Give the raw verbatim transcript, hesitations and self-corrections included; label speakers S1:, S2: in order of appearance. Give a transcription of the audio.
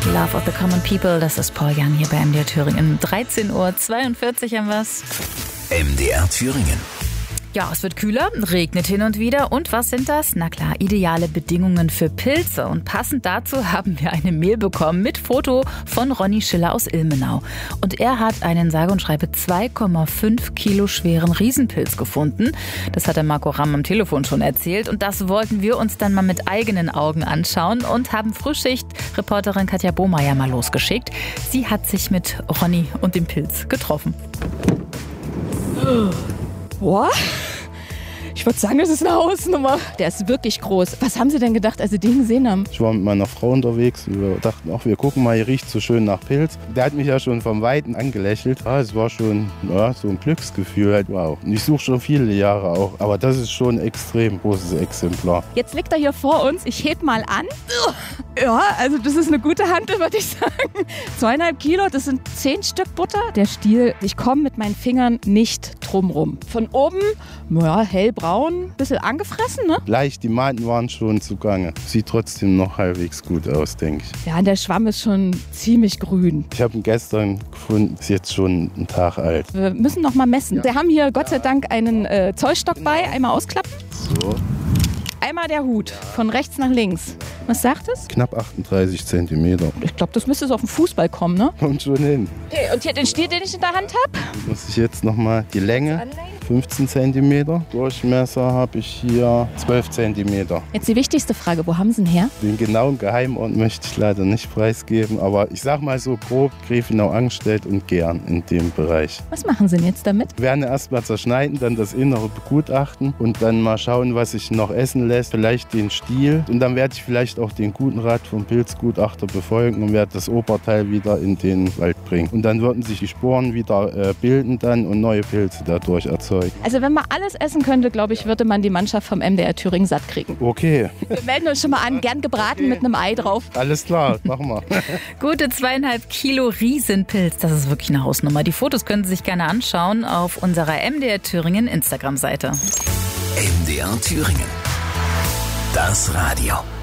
S1: Love of the Common People, das ist Paul Young hier bei M D R Thüringen. dreizehn Uhr zweiundvierzig haben wir's.
S2: M D R Thüringen.
S1: Ja, es wird kühler, regnet hin und wieder. Und was sind das? Na klar, ideale Bedingungen für Pilze. Und passend dazu haben wir eine Mail bekommen mit Foto von Ronny Schiller aus Ilmenau. Und er hat einen sage und schreibe zwei Komma fünf Kilo schweren Riesenpilz gefunden. Das hat der Marco Ramm am Telefon schon erzählt. Und das wollten wir uns dann mal mit eigenen Augen anschauen und haben Frühschicht-Reporterin Katja Bohmeier mal losgeschickt. Sie hat sich mit Ronny und dem Pilz getroffen.
S3: Boah, ich würde sagen, das ist eine Hausnummer. Der ist wirklich groß. Was haben Sie denn gedacht, als Sie den gesehen haben?
S4: Ich war mit meiner Frau unterwegs. Wir dachten, ach, wir gucken mal, hier riecht so schön nach Pilz. Der hat mich ja schon vom Weiten angelächelt. Ja, es war schon ja, so ein Glücksgefühl. Halt, wow. Und ich suche schon viele Jahre auch. Aber das ist schon ein extrem großes Exemplar.
S3: Jetzt liegt er hier vor uns. Ich heb mal an. Ja, also das ist eine gute Hantel, würde ich sagen. Zweieinhalb Kilo, das sind zehn Stück Butter. Der Stiel, ich komme mit meinen Fingern nicht drumrum. Von oben, ja, hellbraun, bisschen angefressen, ne?
S4: Leicht, die Maden waren schon zugange. Sieht trotzdem noch halbwegs gut aus, denke ich.
S3: Ja, und der Schwamm ist schon ziemlich grün.
S4: Ich habe ihn gestern gefunden, ist jetzt schon ein Tag alt.
S3: Wir müssen noch mal messen. Ja. Wir haben hier Gott sei Dank einen äh, Zollstock bei. Einmal ausklappen.
S4: So.
S3: Einmal der Hut, von rechts nach links. Was sagt es?
S4: Knapp achtunddreißig Zentimeter.
S3: Ich glaube, das müsste so auf den Fußball kommen, ne?
S4: Kommt schon hin.
S3: Okay, und hier den Stiel, den ich in der Hand habe?
S4: Muss ich jetzt nochmal die Länge, fünfzehn Zentimeter. Durchmesser habe ich hier zwölf Zentimeter.
S3: Jetzt die wichtigste Frage, wo haben Sie ihn her?
S4: Den genauen Geheimort möchte ich leider nicht preisgeben, aber ich sag mal so grob, Grefenau angestellt und gern in dem Bereich.
S3: Was machen Sie denn jetzt damit?
S4: Wir werden erst mal zerschneiden, dann das Innere begutachten und dann mal schauen, was sich noch essen lässt. Vielleicht den Stiel und dann werde ich vielleicht auch den guten Rat vom Pilzgutachter befolgen und werde das Oberteil wieder in den Wald bringen. Und dann würden sich die Sporen wieder äh, bilden dann und neue Pilze dadurch erzeugen.
S3: Also wenn man alles essen könnte, glaube ich, würde man die Mannschaft vom M D R Thüringen satt kriegen.
S4: Okay.
S3: Wir melden uns schon mal an, gern gebraten okay. Mit einem Ei drauf.
S4: Alles klar, machen wir.
S1: Gute zweieinhalb Kilo Riesenpilz, das ist wirklich eine Hausnummer. Die Fotos können Sie sich gerne anschauen auf unserer M D R Thüringen Instagram-Seite.
S2: M D R Thüringen. Das Radio.